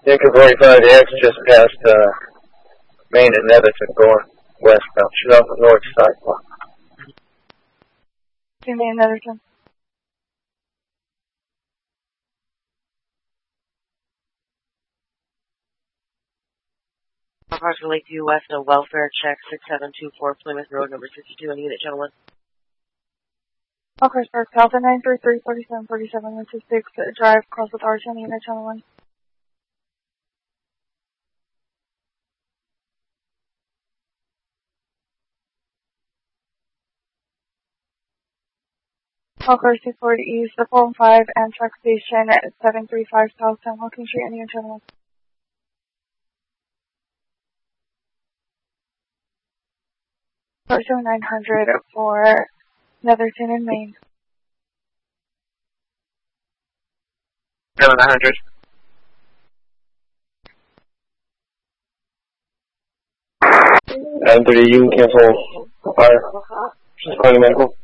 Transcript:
Yankee 45X just past Main and Netherton going westbound. She's on the north sidewalk. Main and Netherton. Approximately Lakeview West, a welfare check, 6724 Plymouth Road, number 62, in unit, gentlemen. Okay, sir. Alpha 933 4747 126 Drive, cross with Argent, unit, gentlemen. Okay, 640 East, the 415 Amtrak Station at 735 South San Joaquin Street, unit, gentlemen. Person 900 for Netherton and Maine. 700. 930, you can cancel fire. Just calling medical.